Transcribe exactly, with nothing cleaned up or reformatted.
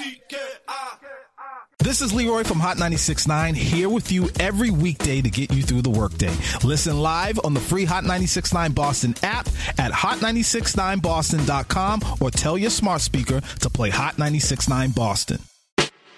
This is Leroy from Hot ninety-six point nine, here with you every weekday to get you through the workday. Listen live on the free Hot ninety-six point nine Boston app at hot nine six nine boston dot com or tell your smart speaker to play Hot ninety-six point nine Boston.